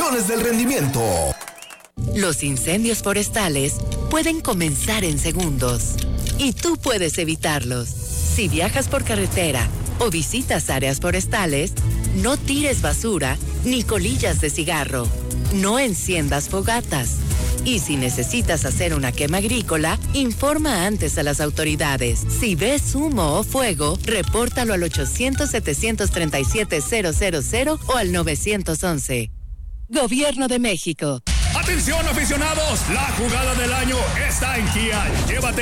campeones del rendimiento. Los incendios forestales pueden comenzar en segundos y tú puedes evitarlos. Si viajas por carretera o visitas áreas forestales, no tires basura ni colillas de cigarro. No enciendas fogatas. Y si necesitas hacer una quema agrícola, informa antes a las autoridades. Si ves humo o fuego, repórtalo al 800-737-000 o al 911. Gobierno de México. Atención aficionados, la jugada del año está en Kia. Llévate